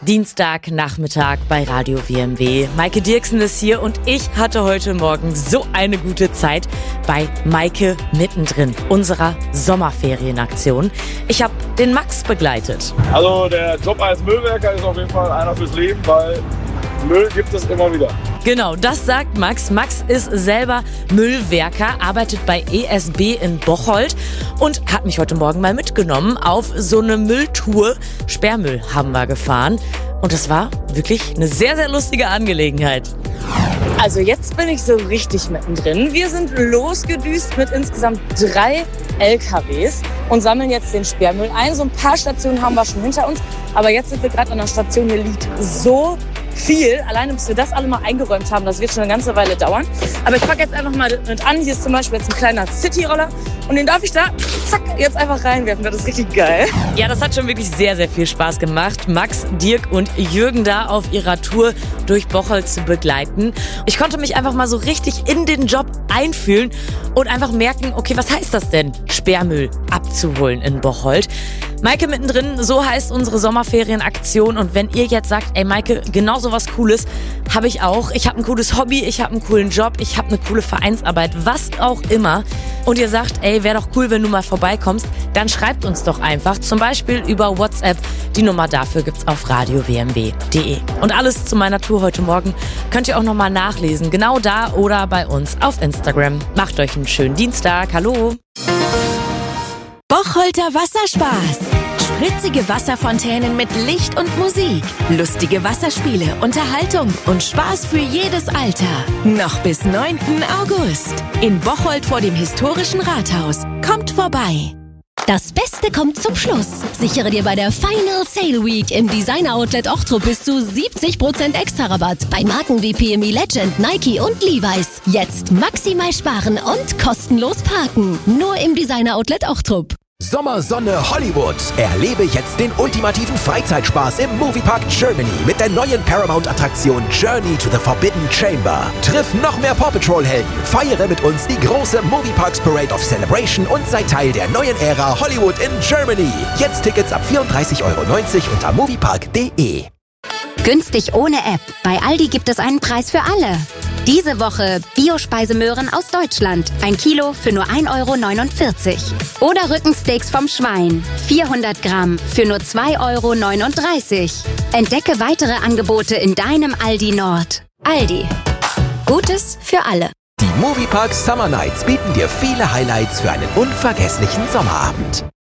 Dienstagnachmittag bei Radio WMW. Maike Dirksen ist hier und ich hatte heute Morgen so eine gute Zeit bei Maike mittendrin, unserer Sommerferienaktion. Ich habe den Max begleitet. Also der Job als Müllwerker ist auf jeden Fall einer fürs Leben, weil Müll gibt es immer wieder. Genau, das sagt Max. Max ist selber Müllwerker, arbeitet bei ESB in Bocholt und hat mich heute Morgen mal mitgenommen auf so eine Mülltour. Sperrmüll haben wir gefahren und das war wirklich eine sehr, sehr lustige Angelegenheit. Also jetzt bin ich so richtig mittendrin. Wir sind losgedüst mit insgesamt 3 LKWs und sammeln jetzt den Sperrmüll ein. So ein paar Stationen haben wir schon hinter uns, aber jetzt sind wir gerade an einer Station, hier liegt so viel. Alleine bis wir das alle mal eingeräumt haben, das wird schon eine ganze Weile dauern. Aber ich packe jetzt einfach mal mit an. Hier ist zum Beispiel jetzt ein kleiner City-Roller und den darf ich da, zack, jetzt einfach reinwerfen. Das ist richtig geil. Ja, das hat schon wirklich sehr, sehr viel Spaß gemacht, Max, Dirk und Jürgen da auf ihrer Tour durch Bocholt zu begleiten. Ich konnte mich einfach mal so richtig in den Job einfühlen und einfach merken, okay, was heißt das denn, Sperrmüll abzuholen in Bocholt? Maike mittendrin, so heißt unsere Sommerferienaktion. Und wenn ihr jetzt sagt, ey Maike, genau so was Cooles habe ich auch. Ich habe ein cooles Hobby, ich habe einen coolen Job, ich habe eine coole Vereinsarbeit, was auch immer. Und ihr sagt, ey, wäre doch cool, wenn du mal vorbeikommst, dann schreibt uns doch einfach, zum Beispiel über WhatsApp. Die Nummer dafür gibt's auf radiowmw.de. Und alles zu meiner Tour heute Morgen könnt ihr auch nochmal nachlesen, genau da oder bei uns auf Instagram. Macht euch einen schönen Dienstag. Hallo! Bocholter Wasserspaß. Spritzige Wasserfontänen mit Licht und Musik. Lustige Wasserspiele, Unterhaltung und Spaß für jedes Alter. Noch bis 9. August. In Bocholt vor dem historischen Rathaus. Kommt vorbei. Das Beste kommt zum Schluss. Sichere dir bei der Final Sale Week im Designer Outlet Ochtrup bis zu 70% Extra-Rabatt bei Marken wie PME Legend, Nike und Levi's. Jetzt maximal sparen und kostenlos parken. Nur im Designer Outlet Ochtrup. Sommersonne Hollywood. Erlebe jetzt den ultimativen Freizeitspaß im Moviepark Germany mit der neuen Paramount-Attraktion Journey to the Forbidden Chamber. Triff noch mehr Paw Patrol-Helden, feiere mit uns die große Movieparks Parade of Celebration und sei Teil der neuen Ära Hollywood in Germany. Jetzt Tickets ab 34,90 € unter moviepark.de. Günstig ohne App. Bei Aldi gibt es einen Preis für alle. Diese Woche Bio-Speisemöhren aus Deutschland. 1 Kilo für nur 1,49 €. Oder Rückensteaks vom Schwein. 400 Gramm für nur 2,39 €. Entdecke weitere Angebote in deinem Aldi Nord. Aldi. Gutes für alle. Die Moviepark Summer Nights bieten dir viele Highlights für einen unvergesslichen Sommerabend.